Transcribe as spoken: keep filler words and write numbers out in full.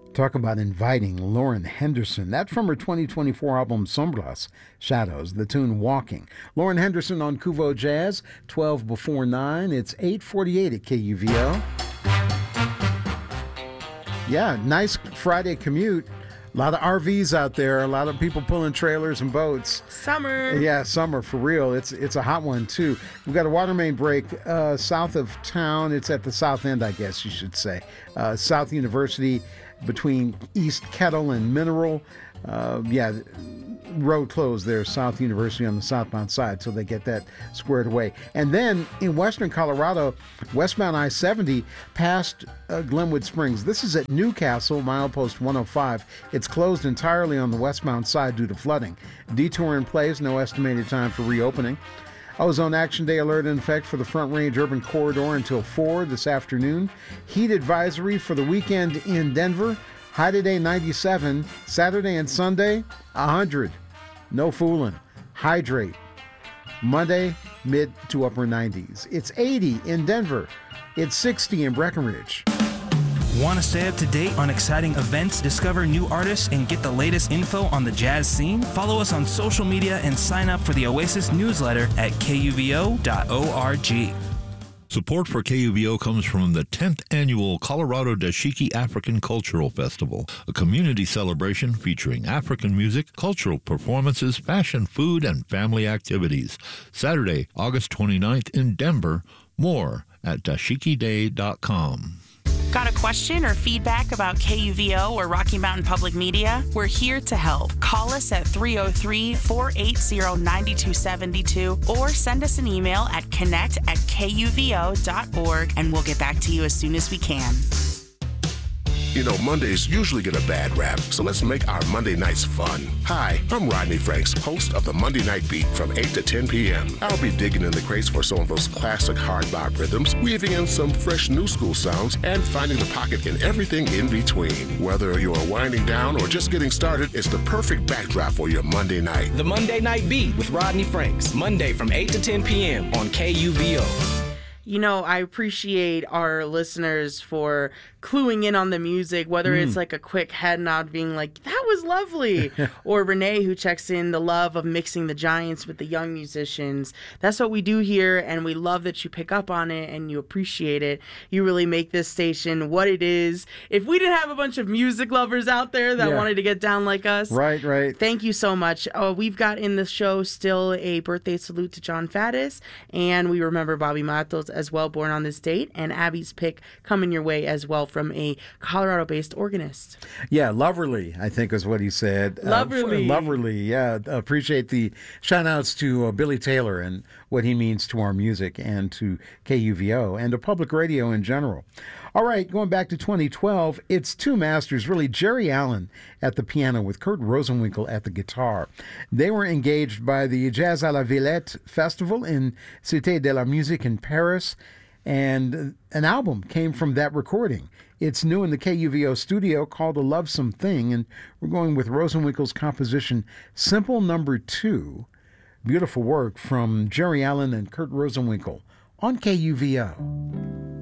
Talk about inviting Lauren Henderson. That's from her twenty twenty-four album Sombras, Shadows, the tune Walking. Lauren Henderson on Kuvo Jazz, twelve before nine. It's eight forty-eight at K U V O. Yeah, nice Friday commute. A lot of R Vs out there, a lot of people pulling trailers and boats. Summer. Yeah, summer for real. It's it's a hot one too. We've got a water main break uh, south of town. It's at the south end, I guess you should say. Uh, South University between East Kettle and Mineral. Uh, yeah, road closed there, South University on the southbound side, so they get that squared away. And then in western Colorado, westbound I seventy past uh, Glenwood Springs. This is at Newcastle, milepost one oh five. It's closed entirely on the westbound side due to flooding. Detour in place, no estimated time for reopening. Ozone Action Day alert in effect for the Front Range Urban Corridor until four this afternoon. Heat advisory for the weekend in Denver. High today ninety-seven, Saturday and Sunday one hundred. No fooling. Hydrate. Monday, mid to upper nineties. It's eighty in Denver. It's sixty in Breckenridge. Want to stay up to date on exciting events, discover new artists, and get the latest info on the jazz scene? Follow us on social media and sign up for the Oasis newsletter at K U V O dot org. Support for K U V O comes from the tenth Annual Colorado Dashiki African Cultural Festival, a community celebration featuring African music, cultural performances, fashion, food, and family activities. Saturday, August twenty-ninth in Denver. More at dashiki day dot com. Got a question or feedback about K U V O or Rocky Mountain Public Media? We're here to help. Call us at three oh three, four eight zero, nine two seven two or send us an email at connect at K U V O dot org and we'll get back to you as soon as we can. You know, Mondays usually get a bad rap, so let's make our Monday nights fun. Hi, I'm Rodney Franks, host of the Monday Night Beat from eight to ten p.m. I'll be digging in the crates for some of those classic hard bop rhythms, weaving in some fresh new school sounds, and finding the pocket in everything in between. Whether you're winding down or just getting started, it's the perfect backdrop for your Monday night. The Monday Night Beat with Rodney Franks, Monday from eight to ten p.m. on K U V O. You know, I appreciate our listeners for cluing in on the music, whether mm. it's like a quick head nod being like, that was lovely. Or Renee, who checks in the love of mixing the giants with the young musicians. That's what we do here, and we love that you pick up on it and you appreciate it. You really make this station what it is. If we didn't have a bunch of music lovers out there that yeah. wanted to get down like us. Right, right. Thank you so much. Uh, we've got in the show still a birthday salute to John Faddis, and we remember Bobby Matos as well, born on this date, and Abby's pick coming your way as well from a Colorado-based organist. Yeah, Loverly, I think is what he said. Loverly. Uh, Loverly, yeah. Appreciate the shout-outs to uh, Billy Taylor and what he means to our music and to K U V O and to public radio in general. All right, going back to twenty twelve, it's two masters, really. Jerry Allen at the piano with Kurt Rosenwinkel at the guitar. They were engaged by the Jazz à la Villette Festival in Cité de la Musique in Paris, and an album came from that recording. It's new in the K U V O studio called A Lovesome Thing, and we're going with Rosenwinkel's composition Simple Number Two. Beautiful work from Jerry Allen and Kurt Rosenwinkel on K U V O.